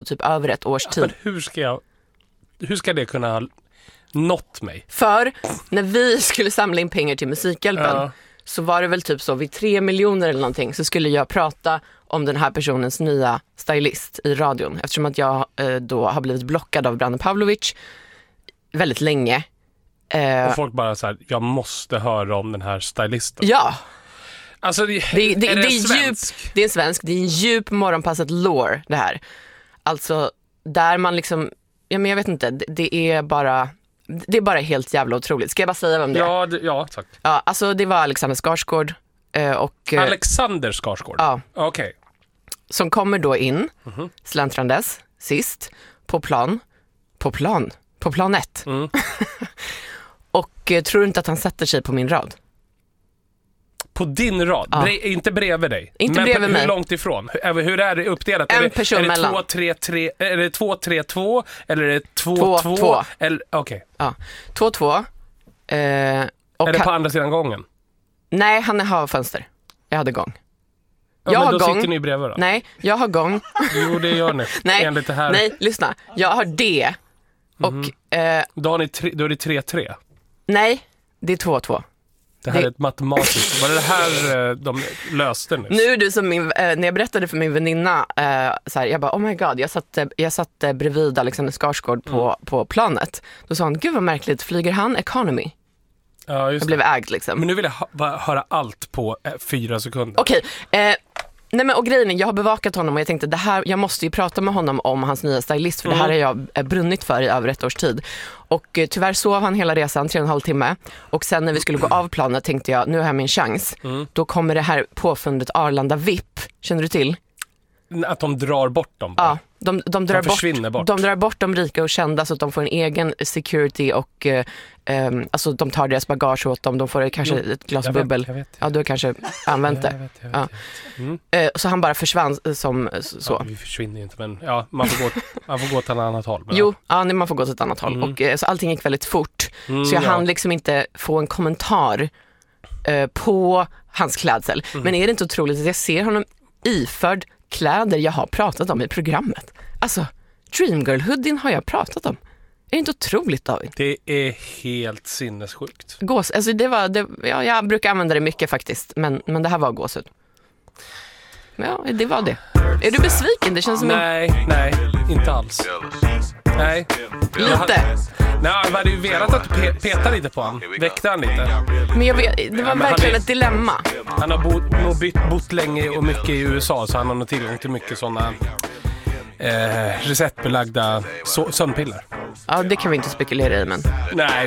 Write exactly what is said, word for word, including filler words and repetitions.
typ över ett års tid. Men hur ska jag, hur ska det kunna ha nått mig? För när vi skulle samla in pengar till Musikhjälpen ja. så var det väl typ så vid tre miljoner eller någonting så skulle jag prata om den här personens nya stylist i radion. Eftersom att jag eh, då har blivit blockad av Branne Pavlovic väldigt länge. Eh, och folk bara så här, jag måste höra om den här stylisten. Ja. Alltså det, det, det, är det, det är svensk? Djup, det är svensk. Det är en djup morgonpasset lore det här. Alltså där man liksom, ja men jag vet inte, det, det är bara det är bara helt jävla otroligt. Ska jag bara säga vem det är? Ja, det, ja tack. Ja, alltså det var Alexander Skarsgård eh, och eh, Alexander Skarsgård. Ja. Okej. Okay. Som kommer då in mm-hmm. släntrandes sist på plan på plan på plan ett. Mm. och eh, tror inte att han sätter sig på min rad. På din rad? Ja. Bre- inte bredvid dig? Inte men bredvid hur mig. långt ifrån? Hur, hur är det uppdelat? En är det, person är det mellan. två tre tre Är det två tre två eller är det två två två? Eller okej. Okay. Ja, två två. Eh, och är det på han, andra sidan gången? Nej, han har fönster. Jag hade gång. Ja, jag men har då gång. sitter ni bredvid då? Nej, jag har gång. Jo, det gör ni. nej, enligt det här. nej, lyssna. Jag har D. Och mm. eh, då, har ni tre, då är det tre tre. Nej, det är två två. Det här det... är ett matematiskt. Var det det här de löste nu? Nu är du som min, eh, när jag berättade för min väninna eh, så här, jag bara, oh my god, jag satt, jag satt eh, bredvid Alexander Skarsgård på, mm. på planet. Då sa hon, gud vad märkligt, flyger han economy? Ja, just jag blev ägd liksom. Men nu vill jag ha, höra allt på eh, fyra sekunder. Okej, eh, nej men och grejen är, jag har bevakat honom och jag tänkte, det här, jag måste ju prata med honom om hans nya stylist, för mm. det här har jag eh, brunnit för i över ett års tid. Och eh, tyvärr sov han hela resan, tre och en halv timme. Och sen när vi skulle gå av planet tänkte jag, nu har jag min chans. Mm. Då kommer det här påfundet Arlanda V I P, känner du till? Att de drar bort dem? Ja, de, de, drar de försvinner bort. bort. De drar bort de rika och kända så att de får en egen security och eh, um, alltså de tar deras bagage åt dem. De får kanske jo, ett glas jag bubbel. Vet, jag vet, ja, du har kanske använt det. Jag vet, jag vet, ja. jag vet. Mm. Uh, så han bara försvann som så. Ja, vi försvinner ju inte, men ja, man får gå, man får gå till ett annat håll. Men, jo, ja, nej, man får gå till ett annat håll. Mm. Och, uh, så allting gick väldigt fort. Mm, så jag ja. hann liksom inte få en kommentar uh, på hans klädsel. Mm. Men är det inte otroligt att jag ser honom iförd kläder jag har pratat om i programmet? Alltså, Dreamgirl-hoodien har jag pratat om. Är det inte otroligt, David? Det är helt sinnessjukt. Gås, alltså det var, det, ja, jag brukar använda det mycket faktiskt, men, men det här var gåshud. Ja, det var det. Är du besviken? Det känns som nej, en... nej, inte alls. Nej. Lite? Hade, nej, jag hade ju velat att du pe- petade lite på han. Väckte han lite. Men jag vet, det var ja, verkligen är, ett dilemma. Han har bo, bytt, bott länge och mycket i U S A, så han har nog tillgång till mycket sådana eh, receptbelagda so- sömnpiller. Ja, det kan vi inte spekulera i, men... Nej,